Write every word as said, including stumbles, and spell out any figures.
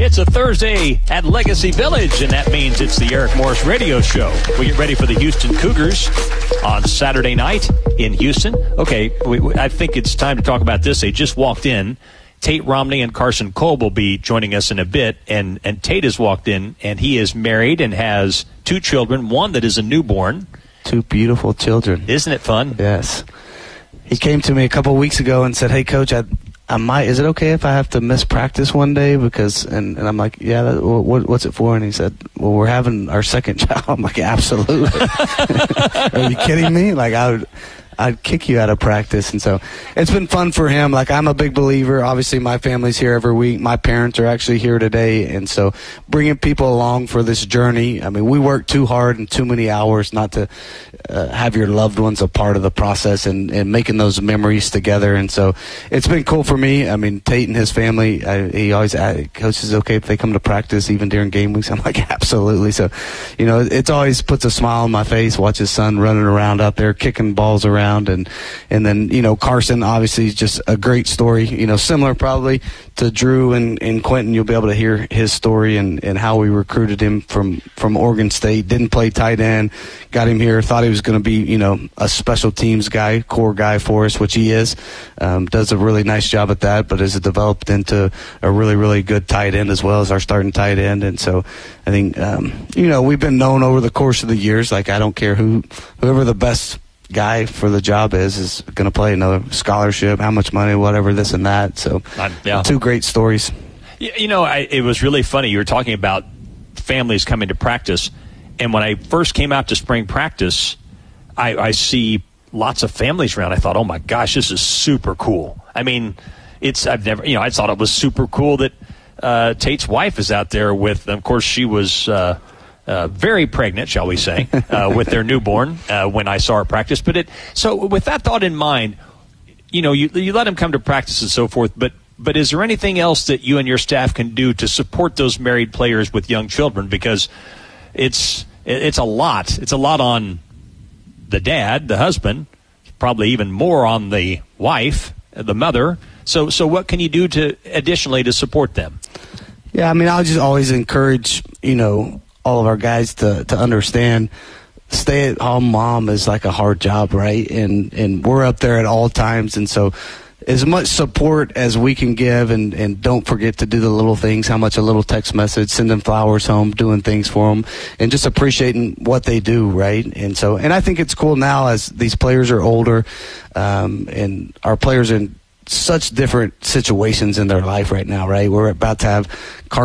It's a Thursday at Legacy Village, and that means it's the Eric Morris Radio Show. We get ready for the Houston Cougars on Saturday night in Houston. Okay, we, we, I think it's time to talk about this. They just walked in. Tate Romney and Carson Kolb will be joining us in a bit, and, and Tate has walked in, and he is married and has two children, one that is a newborn. Two beautiful children. Isn't it fun? Yes. He came to me a couple of weeks ago and said, "Hey, Coach, I, I might. Is it okay if I have to miss practice one day?" Because, and, and I'm like, "Yeah, that, what, what's it for?" And he said, "Well, we're having our second child." I'm like, "Absolutely." Are you kidding me? Like, I would, I'd kick you out of practice. And so it's been fun for him. Like, I'm a big believer. Obviously, my family's here every week. My parents are actually here today. And so bringing people along for this journey. I mean, we work too hard and too many hours not to uh, have your loved ones a part of the process and, and making those memories together. And so it's been cool for me. I mean, Tate and his family, I, he always, I, Coach, is it okay if they come to practice even during game weeks? I'm like, absolutely. So, you know, it's always puts a smile on my face, watch his son running around out there, kicking balls around. And and then, you know, Carson obviously is just a great story, you know, similar probably to Drew and, and Quentin. You'll be able to hear his story and, and how we recruited him from, from Oregon State. Didn't play tight end, got him here, thought he was going to be, you know, a special teams guy, core guy for us, which he is. Um, does a really nice job at that, but has developed into a really, really good tight end as well as our starting tight end. And so I think, um, you know, we've been known over the course of the years, like I don't care who, whoever the best guy for the job is is going to play another scholarship, how much money, whatever, this and that. So uh, yeah. Two great stories. You know, I, it was really funny. You were talking about families coming to practice, and when I first came out to spring practice, I, I see lots of families around. I thought, oh my gosh, this is super cool. I mean, it's I've never, you know, I thought it was super cool that uh, Tate's wife is out there with, of course, she was uh, Uh, very pregnant, shall we say, uh, with their newborn uh, when I saw her practice. But it so with that thought in mind, you know, you you let them come to practice and so forth. But but is there anything else that you and your staff can do to support those married players with young children? Because it's it's a lot. It's a lot on the dad, the husband, probably even more on the wife, the mother. So so what can you do to additionally to support them? Yeah, I mean, I'll just always encourage, you know, all of our guys to, to understand stay-at-home mom is like a hard job, right? And and we're up there at all times. And so as much support as we can give, and, and don't forget to do the little things, how much a little text message, sending flowers home, doing things for them, and just appreciating what they do, right? And so, and I think it's cool now as these players are older, um, and our players are in such different situations in their life right now, right? We're about to have